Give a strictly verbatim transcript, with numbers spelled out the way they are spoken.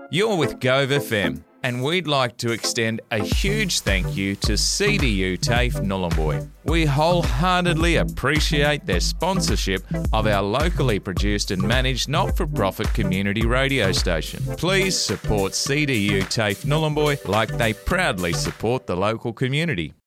You're with Gove F M, and we'd like to extend a huge thank you to C D U TAFE Nhulunbuy. We wholeheartedly appreciate their sponsorship of our locally produced and managed not-for-profit community radio station. Please support C D U TAFE Nhulunbuy like they proudly support the local community.